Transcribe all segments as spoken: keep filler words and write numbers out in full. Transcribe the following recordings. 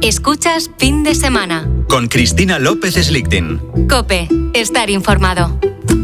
Escuchas Fin de Semana. Con Cristina López Slichting. COPE. Estar informado.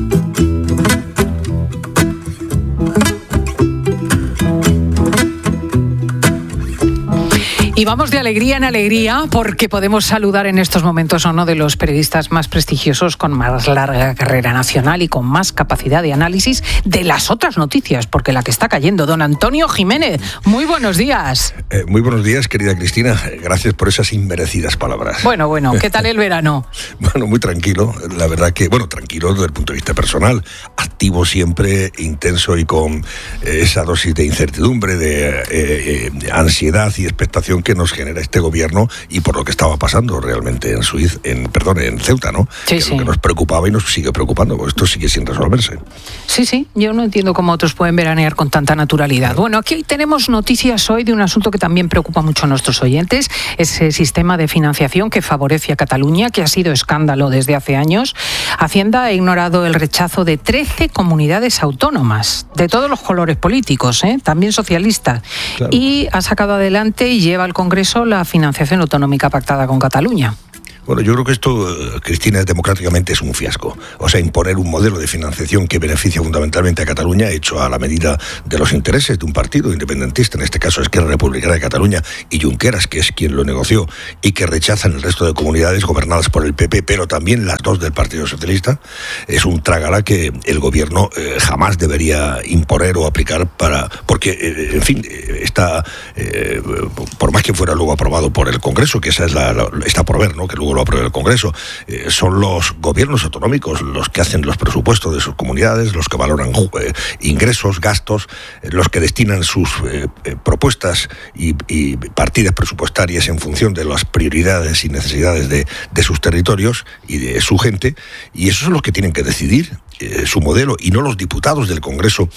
Y vamos de alegría en alegría porque podemos saludar en estos momentos a uno de los periodistas más prestigiosos, con más larga carrera nacional y con más capacidad de análisis de las otras noticias, porque la que está cayendo, don Antonio Jiménez. Muy buenos días. Eh, muy buenos días, querida Cristina. Gracias por esas inmerecidas palabras. Bueno, bueno, ¿qué tal el verano? Bueno, muy tranquilo. La verdad que, bueno, tranquilo desde el punto de vista personal. Activo siempre, intenso y con eh, esa dosis de incertidumbre, de eh, eh, ansiedad y expectación que nos genera este gobierno y por lo que estaba pasando realmente en Suiza, en perdón, en Ceuta, ¿no? Sí, que sí. es lo que nos preocupaba y nos sigue preocupando, porque esto sigue sin resolverse. Sí, sí, yo no entiendo cómo otros pueden veranear con tanta naturalidad. Bueno, aquí tenemos noticias hoy de un asunto que también preocupa mucho a nuestros oyentes, ese sistema de financiación que favorece a Cataluña, que ha sido escándalo desde hace años. Hacienda ha ignorado el rechazo de trece comunidades autónomas, de todos los colores políticos, ¿eh? También socialistas, claro. Y ha sacado adelante y lleva al Congreso la financiación autonómica pactada con Cataluña. Bueno, yo creo que esto, Cristina, democráticamente es un fiasco. O sea, imponer un modelo de financiación que beneficia fundamentalmente a Cataluña, hecho a la medida de los intereses de un partido independentista, en este caso Esquerra Republicana de Cataluña, y Junqueras, que es quien lo negoció, y que rechazan el resto de comunidades gobernadas por el P P, pero también las dos del Partido Socialista, es un trágala que el gobierno eh, jamás debería imponer o aplicar para... Porque, eh, en fin, está... Eh, por más que fuera luego aprobado por el Congreso, que esa es la, la está por ver, ¿no? Que luego lo apruebe el Congreso, eh, son los gobiernos autonómicos los que hacen los presupuestos de sus comunidades, los que valoran eh, ingresos, gastos, eh, los que destinan sus eh, eh, propuestas y, y partidas presupuestarias en función de las prioridades y necesidades de, de sus territorios y de su gente, y esos son los que tienen que decidir eh, su modelo, y no los diputados del Congreso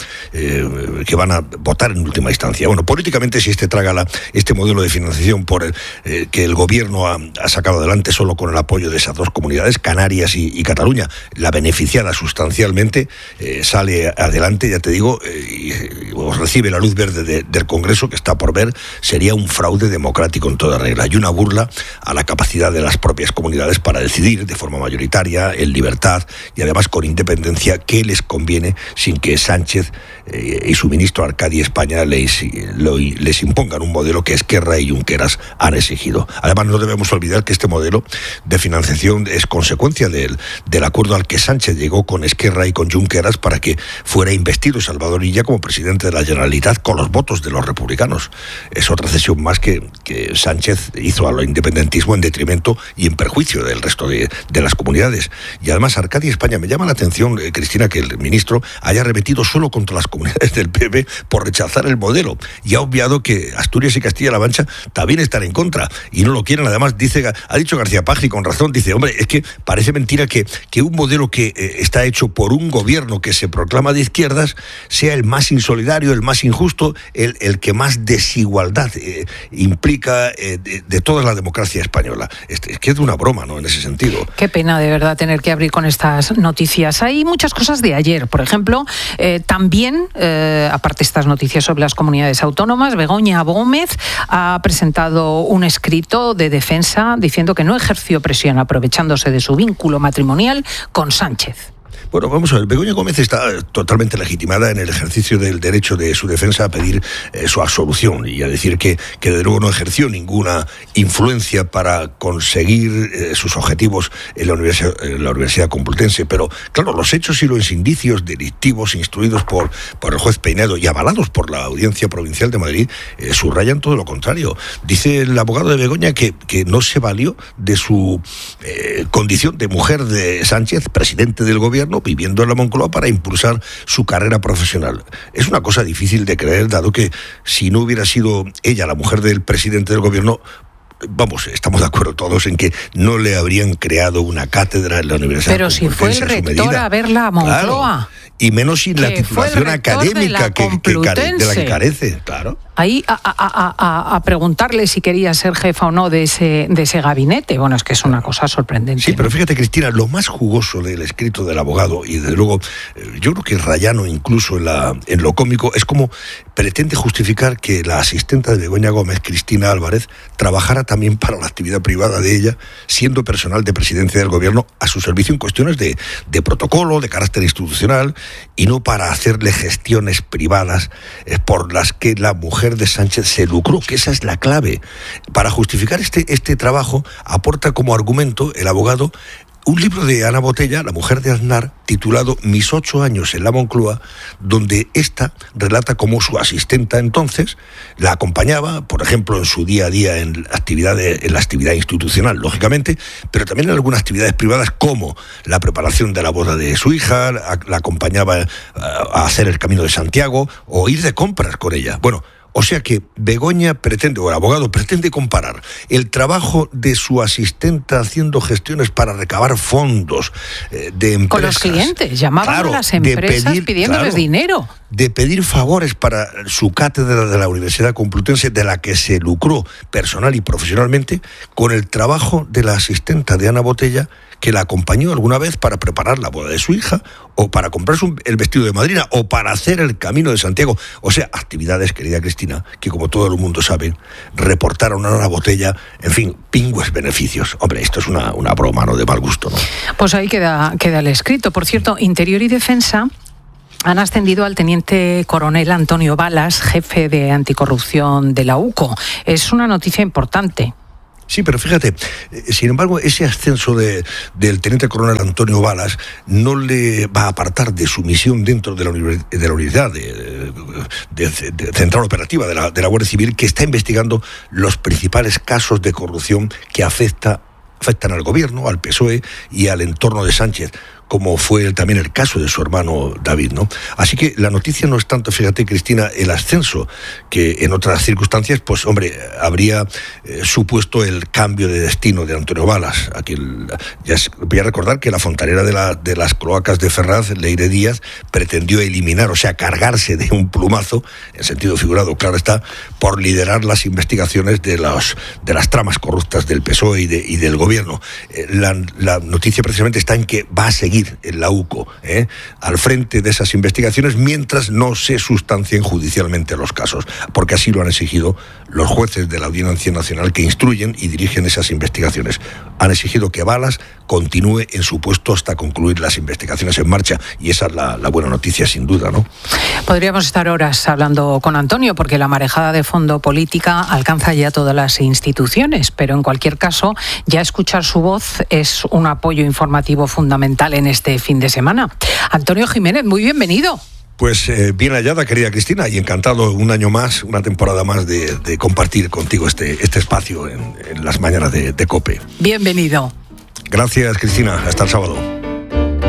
eh, que van a votar en última instancia. Bueno, políticamente, si este trágala, este modelo de financiación por el, eh, que el gobierno ha, ha sacado adelante solo con el apoyo de esas dos comunidades, Canarias y, y Cataluña, la beneficiada sustancialmente, eh, sale adelante, ya te digo, eh, y, y recibe la luz verde de, del Congreso, que está por ver, sería un fraude democrático en toda regla y una burla a la capacidad de las propias comunidades para decidir de forma mayoritaria, en libertad y además con independencia, qué les conviene, sin que Sánchez eh, y su ministro Arcadi España les, lo, les impongan un modelo que Esquerra y Junqueras han exigido. Además, no debemos olvidar que este modelo de financiación es consecuencia del, del acuerdo al que Sánchez llegó con Esquerra y con Junqueras para que fuera investido Salvador Illa como presidente de la Generalitat con los votos de los republicanos. Es otra cesión más que, que Sánchez hizo al independentismo en detrimento y en perjuicio del resto de, de las comunidades. Y además, Arcadi España, me llama la atención, eh, Cristina, que el ministro haya arremetido solo contra las comunidades del P P por rechazar el modelo y ha obviado que Asturias y Castilla-La Mancha también están en contra y no lo quieren. Además, dice, ha dicho García Paje, con razón, dice, hombre, es que parece mentira que, que un modelo que eh, está hecho por un gobierno que se proclama de izquierdas sea el más insolidario, el más injusto, el, el que más desigualdad eh, implica eh, de, de toda la democracia española. Es, es que es una broma, ¿no?, en ese sentido. Qué pena, de verdad, tener que abrir con estas noticias. Hay muchas cosas de ayer, por ejemplo, eh, también, eh, aparte de estas noticias sobre las comunidades autónomas, Begoña Gómez ha presentado un escrito de defensa diciendo que no ejerció presión aprovechándose de su vínculo matrimonial con Sánchez. Bueno, vamos a ver, Begoña Gómez está totalmente legitimada en el ejercicio del derecho de su defensa a pedir eh, su absolución y a decir que, que de luego no ejerció ninguna influencia para conseguir eh, sus objetivos en la, universidad, en la Universidad Complutense. Pero, claro, los hechos y los indicios delictivos instruidos por, por el juez Peinedo y avalados por la Audiencia Provincial de Madrid eh, subrayan todo lo contrario. Dice el abogado de Begoña que, que no se valió de su eh, condición de mujer de Sánchez, presidente del gobierno, viviendo en la Moncloa, para impulsar su carrera profesional. Es una cosa difícil de creer, dado que si no hubiera sido ella la mujer del presidente del gobierno, vamos, estamos de acuerdo todos en que no le habrían creado una cátedra en la Universidad. Pero si fue el rector a verla a Moncloa. Claro, y menos sin la titulación académica que, que care, de la que carece, claro. Ahí a, a, a, a preguntarle si quería ser jefa o no de ese, de ese gabinete. Bueno, es que es una cosa sorprendente. Sí, pero fíjate, Cristina, lo más jugoso del escrito del abogado, y desde luego yo creo que rayano incluso en, la, en lo cómico, es como pretende justificar que la asistenta de Begoña Gómez, Cristina Álvarez, trabajara también para la actividad privada de ella, siendo personal de presidencia del gobierno a su servicio en cuestiones de, de protocolo, de carácter institucional, y no para hacerle gestiones privadas eh, por las que la mujer de Sánchez se lucró, que esa es la clave. Para justificar este, este trabajo, aporta como argumento el abogado un libro de Ana Botella, la mujer de Aznar, titulado Mis ocho años en la Moncloa, donde ésta relata cómo su asistenta entonces la acompañaba, por ejemplo, en su día a día en, actividades, en la actividad institucional, lógicamente, pero también en algunas actividades privadas, como la preparación de la boda de su hija, la, la acompañaba a, a hacer el Camino de Santiago o ir de compras con ella. Bueno, o sea que Begoña pretende, o el abogado pretende comparar el trabajo de su asistenta haciendo gestiones para recabar fondos eh, de empresas. Con los clientes, llamaban claro, a las empresas pedir, pidiéndoles claro, dinero. De pedir favores para su cátedra de la Universidad Complutense, de la que se lucró personal y profesionalmente, con el trabajo de la asistenta de Ana Botella, que la acompañó alguna vez para preparar la boda de su hija, o para comprarse un, el vestido de madrina, o para hacer el Camino de Santiago. O sea, actividades, querida Cristina, que como todo el mundo sabe, reportaron a Ana Botella, en fin, pingües beneficios. Hombre, esto es una, una broma, ¿no?, de mal gusto, ¿no? Pues ahí queda, queda el escrito. Por cierto, Interior y Defensa han ascendido al teniente coronel Antonio Balas, jefe de anticorrupción de la U C O. Es una noticia importante. Sí, pero fíjate, sin embargo, ese ascenso de, del teniente coronel Antonio Balas no le va a apartar de su misión dentro de la, de la unidad de, de, de central operativa de la, de la Guardia Civil, que está investigando los principales casos de corrupción que afecta, afectan al gobierno, al P S O E y al entorno de Sánchez, como fue también el caso de su hermano David, ¿no? Así que la noticia no es tanto, fíjate, Cristina, el ascenso, que en otras circunstancias, pues, hombre, habría eh, supuesto el cambio de destino de Antonio Balas. Aquí el, ya es, voy a recordar que la fontanera de, la, de las cloacas de Ferraz, Leire Díaz, pretendió eliminar, o sea, cargarse de un plumazo, en sentido figurado, claro está, por liderar las investigaciones de, los, de las tramas corruptas del P S O E y, de, y del gobierno. Eh, la, la noticia precisamente está en que va a seguir en la U C O, ¿eh? al frente de esas investigaciones, mientras no se sustancien judicialmente los casos, porque así lo han exigido los jueces de la Audiencia Nacional que instruyen y dirigen esas investigaciones. Han exigido que Balas continúe en su puesto hasta concluir las investigaciones en marcha, y esa es la, la buena noticia, sin duda, ¿no? Podríamos estar horas hablando con Antonio, porque la marejada de fondo política alcanza ya todas las instituciones, pero en cualquier caso, ya escuchar su voz es un apoyo informativo fundamental en este fin de semana. Antonio Jiménez, muy bienvenido. Pues eh, bien hallada, querida Cristina, y encantado un año más, una temporada más de, de compartir contigo este, este espacio en, en las mañanas de, de COPE. Bienvenido. Gracias, Cristina. Hasta el sábado.